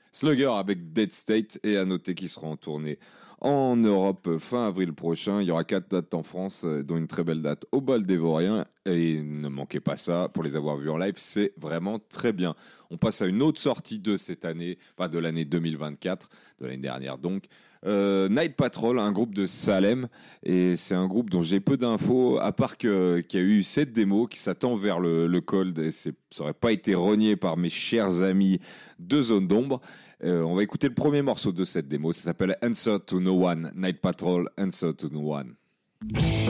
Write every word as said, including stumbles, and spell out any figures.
Slugger avec Dead State, et à noter qu'ils seront en tournée en Europe fin avril prochain. Il y aura quatre dates en France, dont une très belle date au Bal d'Évorien. Et ne manquez pas ça, pour les avoir vus en live, c'est vraiment très bien. On passe à une autre sortie de cette année, enfin de l'année deux mille vingt-quatre, de l'année dernière donc. Euh, Night Patrol, un groupe de Salem, et c'est un groupe dont j'ai peu d'infos, à part que, qu'il y a eu cette démo qui s'attend vers le, le cold, et c'est, ça n'aurait pas été renié par mes chers amis de Zone d'Ombre. Euh, on va écouter le premier morceau de cette démo, ça s'appelle Answer to No One, Night Patrol, Answer to No One.